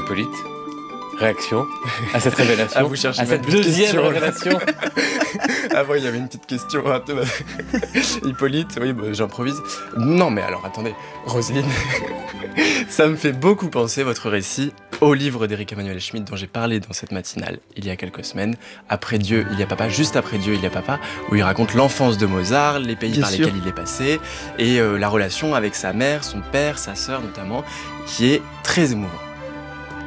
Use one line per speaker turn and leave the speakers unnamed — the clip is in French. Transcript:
Hippolyte, réaction à cette révélation,
Ah, vous cherchez
à
ma
cette
petite
deuxième
question, là.
révélation.
Avant, il y avait une petite question. Hippolyte, oui, bah, j'improvise. Non, mais alors, attendez. Roselyne, ça me fait beaucoup penser, votre récit, au livre d'Éric Emmanuel Schmitt dont j'ai parlé dans cette matinale il y a quelques semaines. Après Dieu, il y a papa, juste après Dieu, il y a papa, où il raconte l'enfance de Mozart, les pays
Bien
par
sûr.
lesquels il est passé, et la relation avec sa mère, son père, sa sœur notamment, qui est très émouvante.